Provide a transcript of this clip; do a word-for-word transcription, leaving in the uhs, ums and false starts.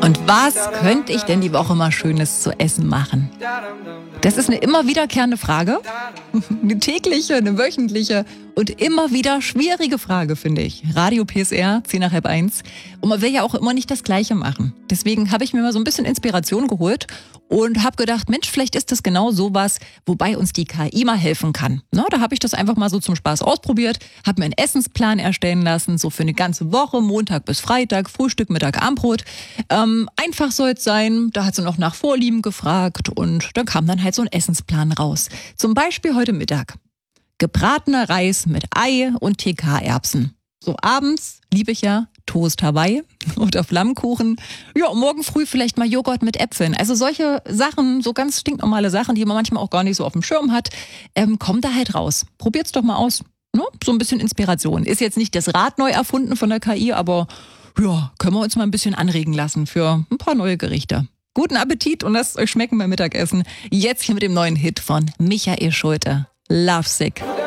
Und was könnte ich denn die Woche mal Schönes zu essen machen? Das ist eine immer wiederkehrende Frage. Eine tägliche, eine wöchentliche und immer wieder schwierige Frage, finde ich. Radio P S R, zehn nach halb eins. Und man will ja auch immer nicht das Gleiche machen. Deswegen habe ich mir mal so ein bisschen Inspiration geholt und habe gedacht, Mensch, vielleicht ist das genau sowas, wobei uns die K I mal helfen kann. Na, da habe ich das einfach mal so zum Spaß ausprobiert, habe mir einen Essensplan erstellen lassen, so für eine ganze Woche, Montag bis Freitag, Frühstück, Mittag, Abendbrot. Ähm, einfach soll es sein, da hat sie noch nach Vorlieben gefragt und dann kam dann halt so ein Essensplan raus. Zum Beispiel heute Mittag. Gebratener Reis mit Ei und T K-Erbsen. So abends liebe ich ja Toast Hawaii oder Flammkuchen. Ja, und morgen früh vielleicht mal Joghurt mit Äpfeln. Also solche Sachen, so ganz stinknormale Sachen, die man manchmal auch gar nicht so auf dem Schirm hat, ähm, kommen da halt raus. Probiert's doch mal aus. Ne? So ein bisschen Inspiration. Ist jetzt nicht das Rad neu erfunden von der K I, aber ja, können wir uns mal ein bisschen anregen lassen für ein paar neue Gerichte. Guten Appetit und lasst es euch schmecken beim Mittagessen. Jetzt hier mit dem neuen Hit von Michael Schulte. Lovesick.